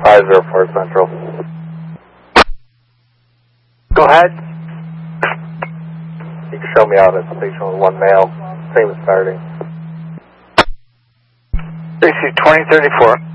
504 Central. Go ahead. You can show me out at station with one male. Same as starting. AC 2034.